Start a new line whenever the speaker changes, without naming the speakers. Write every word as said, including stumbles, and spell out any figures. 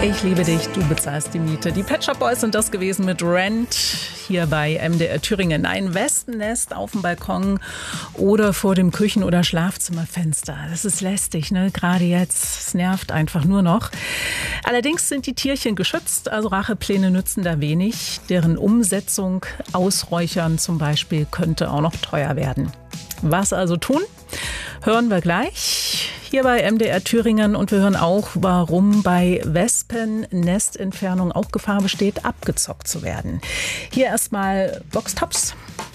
Ich liebe dich, du bezahlst die Miete. Die Pet Shop Boys sind das gewesen mit Rent hier bei M D R Thüringen. Ein Wespennest auf dem Balkon oder vor dem Küchen- oder Schlafzimmerfenster. Das ist lästig, ne? Gerade jetzt. Es nervt einfach nur noch. Allerdings sind die Tierchen geschützt, also Rachepläne nützen da wenig. Deren Umsetzung, Ausräuchern zum Beispiel, könnte auch noch teuer werden. Was also tun? Hören wir gleich hier bei M D R Thüringen, und wir hören auch, warum bei Wespen-Nestentfernung auch Gefahr besteht, abgezockt zu werden. Hier erstmal Box Tops.